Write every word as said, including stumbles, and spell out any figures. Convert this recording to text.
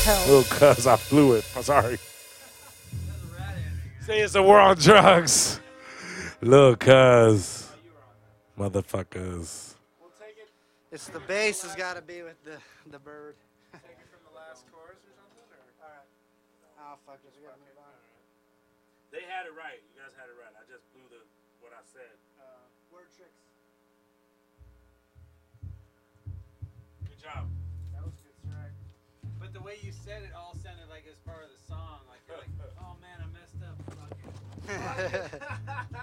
hell? Little cuz, I blew it. I'm sorry. Say it's a war on drugs. Little cuz. Motherfuckers. It's the bass has got to be with the the bird. Take it from the last chorus or something? Or? All right. Oh fuck it, we gotta move on. They had it right. You guys had it right. I just blew the what I said. Uh, word tricks. Good job. That was good strike. But the way you said it all sounded like it was part of the song. Like you're like, oh man, I messed up. Fuck it.